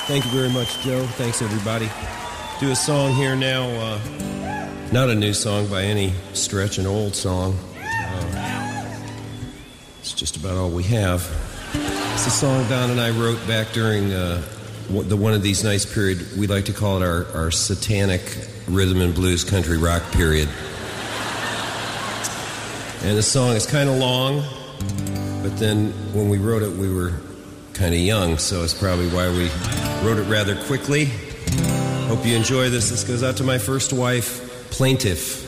Thank you very much, Joe. Thanks, everybody. Do a song here now. Not a new song by any stretch, an old song. It's just about all we have. It's a song Don and I wrote back during the one of these nice period. We like to call it our satanic rhythm and blues country rock period. And the song is kind of long, but then when we wrote it, we were kind of young, so it's probably why we wrote it rather quickly. Hope you enjoy this. This goes out to my first wife, Plaintiff.